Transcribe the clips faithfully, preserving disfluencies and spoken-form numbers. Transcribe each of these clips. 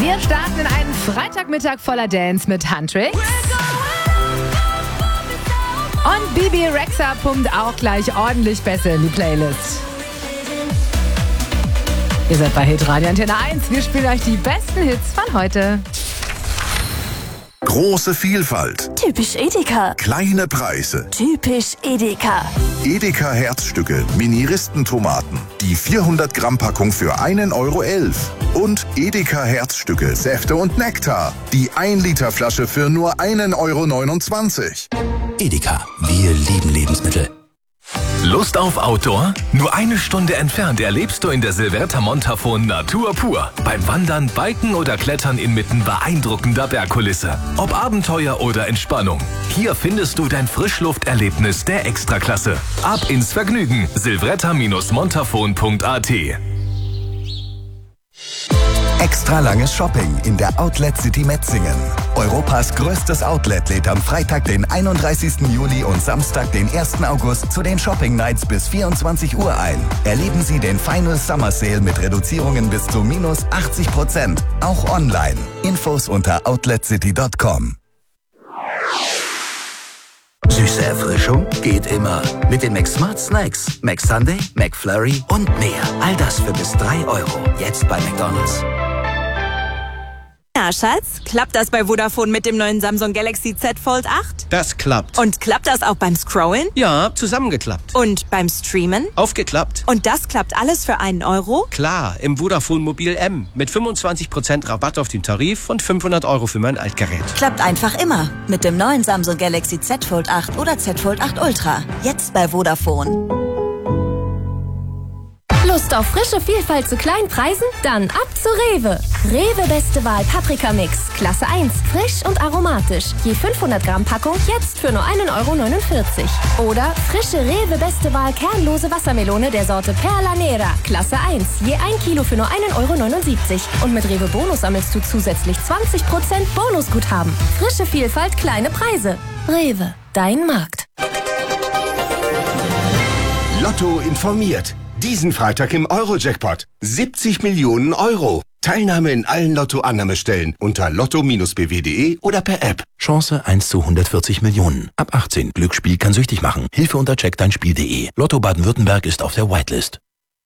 Wir starten in einen Freitagmittag voller Dance mit Huntrix. Und Bibi Rexha pumpt auch gleich ordentlich besser in die Playlist. Ihr seid bei Hitradio Antenne eins. Wir spielen euch die besten Hits von heute. Große Vielfalt. Typisch Edeka. Kleine Preise. Typisch Edeka. Edeka Herzstücke, Mini-Ristentomaten. Die vierhundert Gramm Packung für einen Euro elf. Und Edeka Herzstücke, Säfte und Nektar. Die ein Liter Flasche für nur einen Euro neunundzwanzig. Edeka, wir lieben Lebensmittel. Lust auf Outdoor? Nur eine Stunde entfernt erlebst du in der Silverta Montafon Natur pur. Beim Wandern, Biken oder Klettern inmitten beeindruckender Bergkulisse. Ob Abenteuer oder Entspannung. Hier findest du dein Frischlufterlebnis der Extraklasse. Ab ins Vergnügen. silverta montafon punkt a t. Extra langes Shopping in der Outlet City Metzingen. Europas größtes Outlet lädt am Freitag, den einunddreißigsten Juli und Samstag, den ersten August zu den Shopping Nights bis vierundzwanzig Uhr ein. Erleben Sie den Final Summer Sale mit Reduzierungen bis zu minus achtzig Prozent. Auch online. Infos unter outlet city punkt com. Süße Erfrischung geht immer. Mit den McSmart Snacks. McSunday, McFlurry und mehr. All das für bis drei Euro. Jetzt bei McDonald's. Na, Schatz, klappt das bei Vodafone mit dem neuen Samsung Galaxy Z Fold acht? Das klappt. Und klappt das auch beim Scrollen? Ja, zusammengeklappt. Und beim Streamen? Aufgeklappt. Und das klappt alles für einen Euro? Klar, im Vodafone Mobil M. Mit fünfundzwanzig Prozent Rabatt auf den Tarif und fünfhundert Euro für mein Altgerät. Klappt einfach immer. Mit dem neuen Samsung Galaxy Z Fold acht oder Z Fold acht Ultra. Jetzt bei Vodafone. Lust auf frische Vielfalt zu kleinen Preisen? Dann ab zu Rewe. Rewe Beste Wahl Paprika Mix. Klasse eins. Frisch und aromatisch. Je fünfhundert Gramm Packung jetzt für nur einen Euro neunundvierzig. Oder frische Rewe Beste Wahl kernlose Wassermelone der Sorte Perla Nera. Klasse eins. Je ein Kilo für nur einen Euro neunundsiebzig. Und mit Rewe Bonus sammelst du zusätzlich zwanzig Prozent Bonusguthaben. Frische Vielfalt, kleine Preise. Rewe, dein Markt. Lotto informiert. Diesen Freitag im Euro-Jackpot. siebzig Millionen Euro. Teilnahme in allen Lotto-Annahmestellen unter lotto b w punkt de oder per App. Chance eins zu hundertvierzig Millionen. Ab achtzehn. Glücksspiel kann süchtig machen. Hilfe unter check dein Spiel punkt de. Lotto Baden-Württemberg ist auf der Whitelist.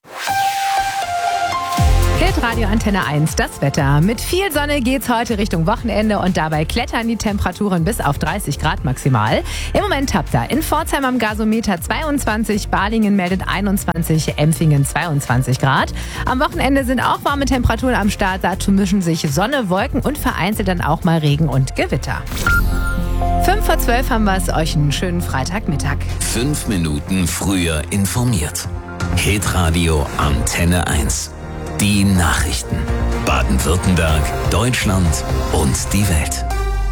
Hitradio Antenne eins, das Wetter. Mit viel Sonne geht's heute Richtung Wochenende und dabei klettern die Temperaturen bis auf dreißig Grad maximal. Im Moment habt ihr in Pforzheim am Gasometer zweiundzwanzig, Balingen meldet einundzwanzig, Empfingen zweiundzwanzig Grad. Am Wochenende sind auch warme Temperaturen am Start. Dazu mischen sich Sonne, Wolken und vereinzelt dann auch mal Regen und Gewitter. Fünf vor zwölf haben wir es, euch einen schönen Freitagmittag. Fünf Minuten früher informiert. Hitradio Antenne eins. Die Nachrichten. Baden-Württemberg, Deutschland und die Welt.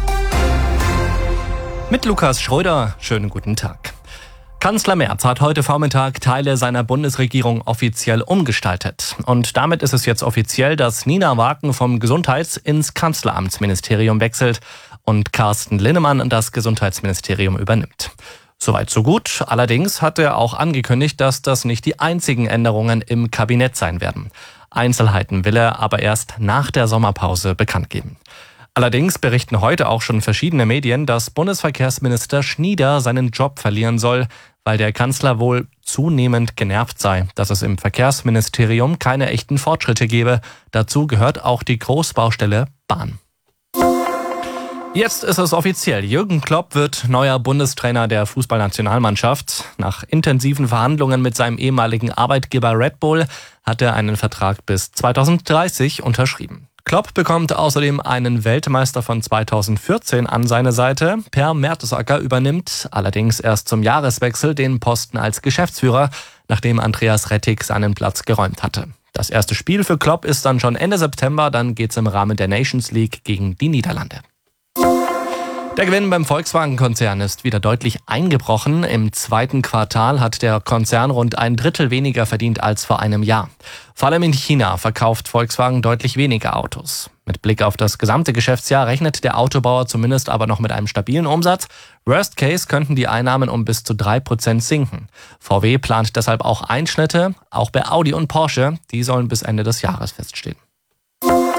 Mit Lukas Schröder, schönen guten Tag. Kanzler Merz hat heute Vormittag Teile seiner Bundesregierung offiziell umgestaltet. Und damit ist es jetzt offiziell, dass Nina Waken vom Gesundheits- ins Kanzleramtsministerium wechselt und Carsten Linnemann das Gesundheitsministerium übernimmt. Soweit so gut. Allerdings hat er auch angekündigt, dass das nicht die einzigen Änderungen im Kabinett sein werden. Einzelheiten will er aber erst nach der Sommerpause bekannt geben. Allerdings berichten heute auch schon verschiedene Medien, dass Bundesverkehrsminister Schnieder seinen Job verlieren soll, weil der Kanzler wohl zunehmend genervt sei, dass es im Verkehrsministerium keine echten Fortschritte gebe. Dazu gehört auch die Großbaustelle Bahn. Jetzt ist es offiziell. Jürgen Klopp wird neuer Bundestrainer der Fußballnationalmannschaft. Nach intensiven Verhandlungen mit seinem ehemaligen Arbeitgeber Red Bull hat er einen Vertrag bis zweitausenddreißig unterschrieben. Klopp bekommt außerdem einen Weltmeister von zweitausendvierzehn an seine Seite. Per Mertesacker übernimmt allerdings erst zum Jahreswechsel den Posten als Geschäftsführer, nachdem Andreas Rettig seinen Platz geräumt hatte. Das erste Spiel für Klopp ist dann schon Ende September, dann geht's im Rahmen der Nations League gegen die Niederlande. Der Gewinn beim Volkswagen-Konzern ist wieder deutlich eingebrochen. Im zweiten Quartal hat der Konzern rund ein Drittel weniger verdient als vor einem Jahr. Vor allem in China verkauft Volkswagen deutlich weniger Autos. Mit Blick auf das gesamte Geschäftsjahr rechnet der Autobauer zumindest aber noch mit einem stabilen Umsatz. Worst Case könnten die Einnahmen um bis zu drei Prozent sinken. V W plant deshalb auch Einschnitte, auch bei Audi und Porsche. Die sollen bis Ende des Jahres feststehen.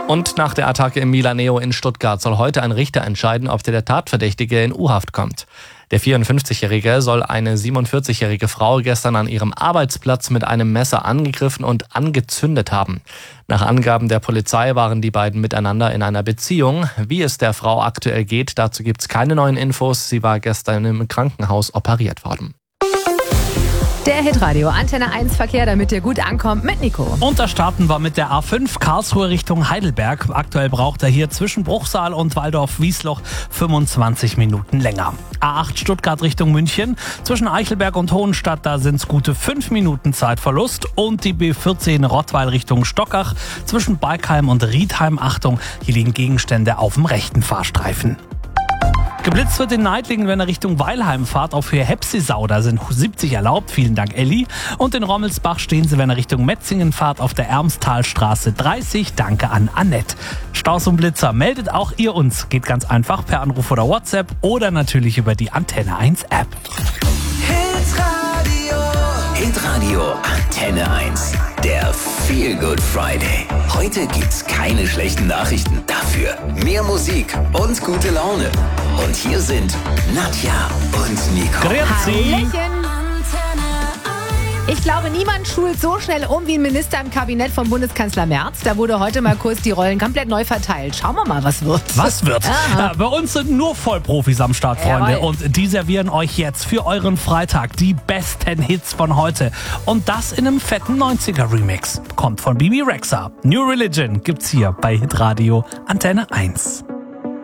Und nach der Attacke im Milaneo in Stuttgart soll heute ein Richter entscheiden, ob der Tatverdächtige in U-Haft kommt. Der vierundfünfzigjährige soll eine siebenundvierzigjährige Frau gestern an ihrem Arbeitsplatz mit einem Messer angegriffen und angezündet haben. Nach Angaben der Polizei waren die beiden miteinander in einer Beziehung. Wie es der Frau aktuell geht, dazu gibt es keine neuen Infos. Sie war gestern im Krankenhaus operiert worden. Der Hitradio Antenne eins Verkehr, damit ihr gut ankommt, mit Nico. Und da starten wir mit der A fünf Karlsruhe Richtung Heidelberg. Aktuell braucht er hier zwischen Bruchsal und Waldorf-Wiesloch fünfundzwanzig Minuten länger. A acht Stuttgart Richtung München. Zwischen Eichelberg und Hohenstadt, da sind es gute fünf Minuten Zeitverlust. Und die B vierzehn Rottweil Richtung Stockach. Zwischen Balkheim und Riedheim, Achtung, hier liegen Gegenstände auf dem rechten Fahrstreifen. Geblitzt wird in Neitlingen, wenn er Richtung Weilheim fahrt, auf Höhe Hepsisau. Da sind siebzig erlaubt. Vielen Dank, Elli. Und in Rommelsbach stehen Sie, wenn er Richtung Metzingen fahrt, auf der Ermstalstraße dreißig. Danke an Annette. Staus und Blitzer, meldet auch ihr uns. Geht ganz einfach per Anruf oder WhatsApp oder natürlich über die Antenne eins App. Hitradio. Hitradio Antenne eins. Der Feel Good Friday. Heute gibt's keine schlechten Nachrichten. Dafür mehr Musik und gute Laune. Und hier sind Nadja und Nico. Hallöchen. Ich glaube, niemand schult so schnell um wie ein Minister im Kabinett von Bundeskanzler Merz. Da wurde heute mal kurz die Rollen komplett neu verteilt. Schauen wir mal, was wird. Was wird? Ja, bei uns sind nur Vollprofis am Start, Freunde. Jawohl. Und die servieren euch jetzt für euren Freitag die besten Hits von heute. Und das in einem fetten neunziger-Remix. Kommt von Bibi Rexha. New Religion gibt's hier bei Hitradio Antenne eins.